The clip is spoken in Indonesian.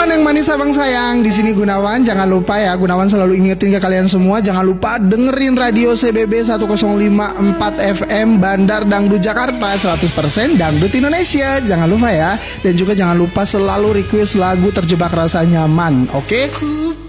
Gunawan yang manis abang sayang. Di sini Gunawan, jangan lupa ya, Gunawan selalu ingetin ke kalian semua, jangan lupa dengerin radio CBB 105.4 FM Bandar Dangdut Jakarta, 100% Dangdut Indonesia. Jangan lupa ya. Dan juga jangan lupa selalu request lagu Terjebak Rasa Nyaman. Oke?